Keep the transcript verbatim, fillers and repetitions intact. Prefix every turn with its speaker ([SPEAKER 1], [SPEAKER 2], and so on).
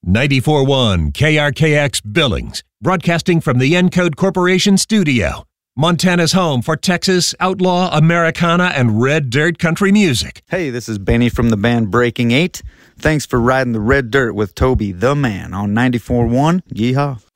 [SPEAKER 1] ninety-four point one K R K X Billings, broadcasting from the Encode Corporation studio. Montana's home for Texas, outlaw, Americana, and red dirt country music.
[SPEAKER 2] Hey, this is Benny from the band Breaking Eight. Thanks for riding the red dirt with Toby the Man on ninety-four point one. Yeehaw.